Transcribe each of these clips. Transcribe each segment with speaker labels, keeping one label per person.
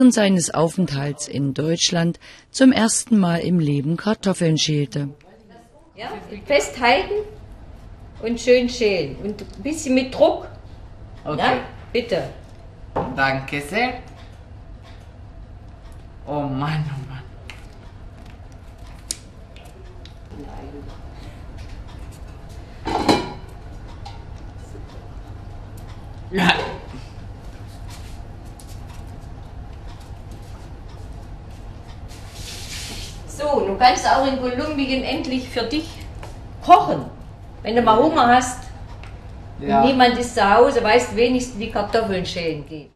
Speaker 1: Während seines Aufenthalts in Deutschland zum ersten Mal im Leben Kartoffeln schälte.
Speaker 2: Ja, festhalten und schön schälen. Und ein bisschen mit Druck.
Speaker 3: Okay.
Speaker 2: Ja, bitte.
Speaker 3: Danke sehr. Oh Mann, oh Mann. Ja.
Speaker 2: So, du kannst auch in Kolumbien endlich für dich kochen. Wenn du mal Hunger hast und niemand ist zu Hause, weißt du wenigstens, wie Kartoffeln schälen geht.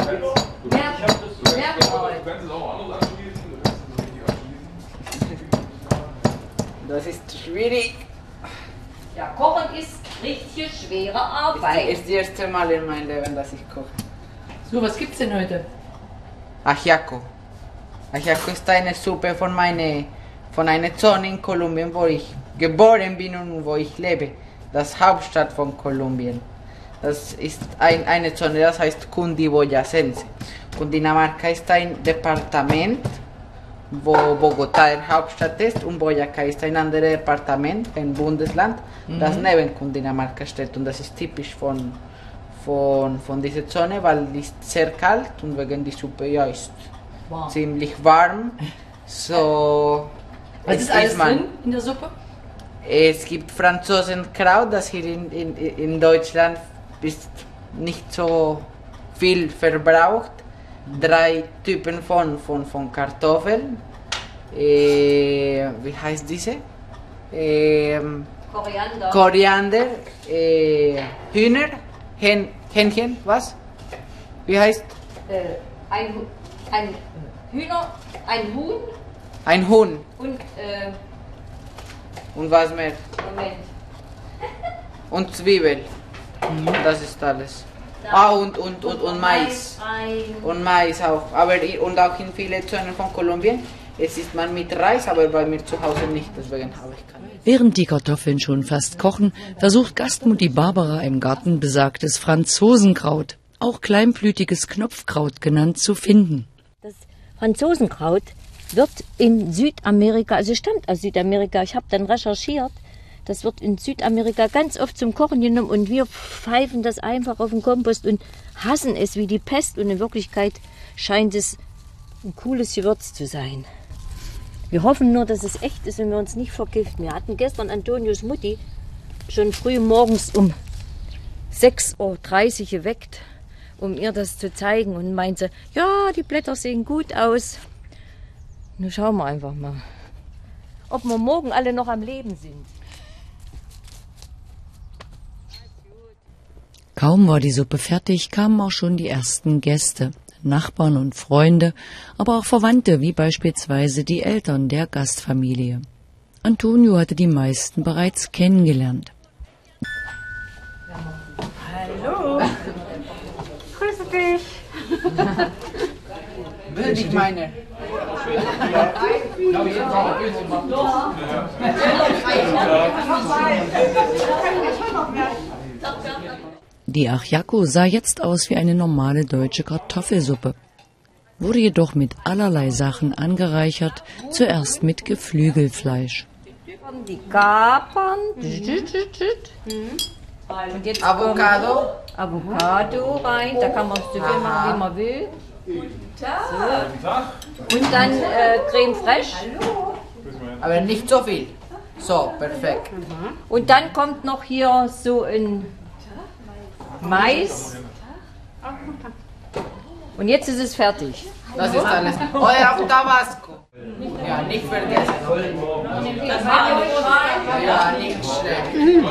Speaker 3: Das ist schwierig.
Speaker 2: Ja, Kochen ist richtig schwere Arbeit.
Speaker 3: Das ist das erste Mal in meinem Leben, dass ich koche.
Speaker 1: So, was gibt's denn heute?
Speaker 3: Ajiaco. Ajiaco ist eine Suppe von einer Zone in Kolumbien, wo ich geboren bin und wo ich lebe. Das Hauptstadt von Kolumbien. Das ist eine Zone, das heißt Cundiboyacense. Cundinamarca ist ein Departement, wo Bogotá der Hauptstadt ist, und Boyacá ist ein anderes Departement, ein Bundesland, das neben Cundinamarca steht. Und das ist typisch von dieser Zone, weil es ist sehr kalt und wegen der Suppe ist ziemlich warm. So,
Speaker 1: Was ist alles drin in der Suppe?
Speaker 3: Es gibt Franzosenkraut, das hier in Deutschland ist nicht so viel verbraucht. 3 Typen von Kartoffeln. Wie heißt diese? Koriander. Hühner. Hähnchen, was? Wie heißt?
Speaker 2: Ein Hühner, ein Huhn.
Speaker 3: Ein Huhn.
Speaker 2: Und
Speaker 3: was mehr?
Speaker 2: Moment.
Speaker 3: Und Zwiebel. Das ist alles. Und Mais. Und Mais auch. Und auch in vielen Zonen von Kolumbien. Es isst man mit Reis, aber bei mir zu Hause nicht, deswegen habe ich keine.
Speaker 1: Während die Kartoffeln schon fast kochen, versucht Gastmutti Barbara im Garten besagtes Franzosenkraut, auch kleinblütiges Knopfkraut genannt, zu finden.
Speaker 2: Das Franzosenkraut wird in Südamerika, also stammt aus Südamerika, ich habe dann recherchiert, das wird in Südamerika ganz oft zum Kochen genommen und wir pfeifen das einfach auf den Kompost und hassen es wie die Pest, und in Wirklichkeit scheint es ein cooles Gewürz zu sein. Wir hoffen nur, dass es echt ist und wir uns nicht vergiften. Wir hatten gestern Antonios Mutti schon früh morgens um 6:30 Uhr geweckt, um ihr das zu zeigen, und meinte, ja, die Blätter sehen gut aus. Nun schauen wir einfach mal, ob wir morgen alle noch am Leben sind.
Speaker 1: Kaum war die Suppe fertig, kamen auch schon die ersten Gäste, Nachbarn und Freunde, aber auch Verwandte, wie beispielsweise die Eltern der Gastfamilie. Antonio hatte die meisten bereits kennengelernt.
Speaker 4: Hallo, grüße dich.
Speaker 3: Will ich meine.
Speaker 1: Die Ajiaco sah jetzt aus wie eine normale deutsche Kartoffelsuppe, wurde jedoch mit allerlei Sachen angereichert, zuerst mit Geflügelfleisch.
Speaker 2: Die Kapern. Und jetzt
Speaker 3: Avocado
Speaker 2: rein, da kann man so viel machen, wie man will. So. Und dann Creme fraiche.
Speaker 3: Aber nicht so viel. So, perfekt.
Speaker 2: Und dann kommt noch hier so ein Mais. Und jetzt ist es fertig.
Speaker 3: Das ist alles. Oder auf Tabasco. Ja, nicht vergessen. Ja, nicht schlecht.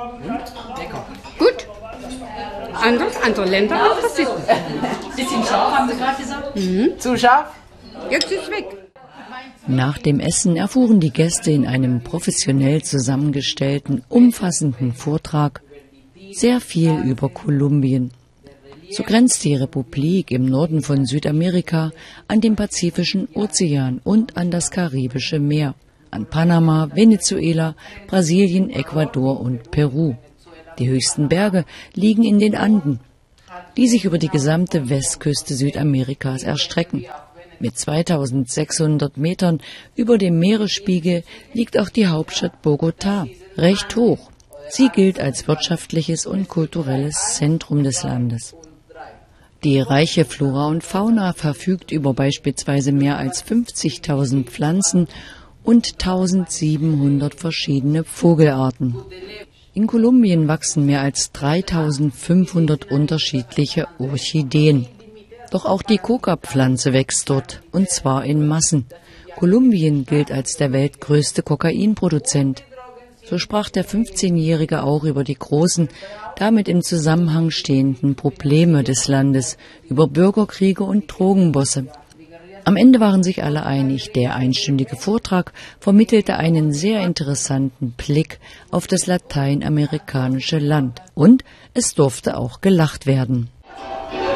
Speaker 4: Gut. Andere Länder auch passiert.
Speaker 1: Bisschen scharf, haben Sie gerade gesagt?
Speaker 3: Zu scharf?
Speaker 4: Jetzt ist es weg.
Speaker 1: Nach dem Essen erfuhren die Gäste in einem professionell zusammengestellten, umfassenden Vortrag sehr viel über Kolumbien. So grenzt die Republik im Norden von Südamerika an den Pazifischen Ozean und an das Karibische Meer, an Panama, Venezuela, Brasilien, Ecuador und Peru. Die höchsten Berge liegen in den Anden. die sich über die gesamte Westküste Südamerikas erstrecken. Mit 2600 Metern über dem Meeresspiegel liegt auch die Hauptstadt Bogotá recht hoch. Sie gilt als wirtschaftliches und kulturelles Zentrum des Landes. Die reiche Flora und Fauna verfügt über beispielsweise mehr als 50.000 Pflanzen und 1700 verschiedene Vogelarten. In Kolumbien wachsen mehr als 3500 unterschiedliche Orchideen. Doch auch die Coca-Pflanze wächst dort, und zwar in Massen. Kolumbien gilt als der weltgrößte Kokainproduzent. So sprach der 15-Jährige auch über die großen, damit im Zusammenhang stehenden Probleme des Landes, über Bürgerkriege und Drogenbosse. Am Ende waren sich alle einig, der einstündige Vortrag vermittelte einen sehr interessanten Blick auf das lateinamerikanische Land und es durfte auch gelacht werden.